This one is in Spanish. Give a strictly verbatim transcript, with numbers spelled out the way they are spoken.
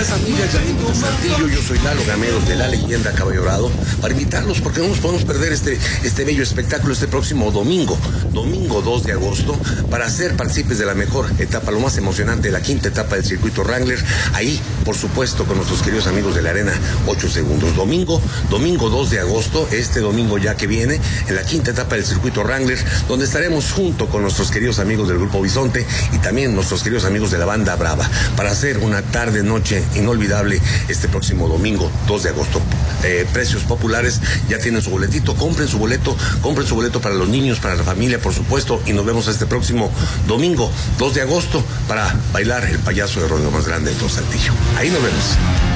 días, amigas y amigos de Saltillo. Yo soy Lalo Gameros de La Leyenda Caballo Dorado, para invitarlos porque no nos podemos perder este, este bello espectáculo este próximo domingo, domingo dos de agosto, para ser partícipes de la mejor etapa, lo más emocionante, la quinta etapa del circuito Wrangler. Ahí, por supuesto, con nuestros queridos amigos de la Arena ocho segundos. Domingo, domingo dos de agosto, este domingo ya que viene, en la quinta etapa del circuito Wrangler, donde estaremos junto con nuestros queridos amigos del Grupo Bisonte y también nuestros queridos amigos de la Banda Brava, para hacer una tarde, noche inolvidable este próximo domingo dos de agosto. Eh, precios populares, ya tienen su boletito, compren su boleto, compren su boleto para los niños, para la familia, por supuesto, y nos vemos este próximo domingo dos de agosto para bailar el payaso de rodeo más grande de todo Saltillo. Ahí nos vemos.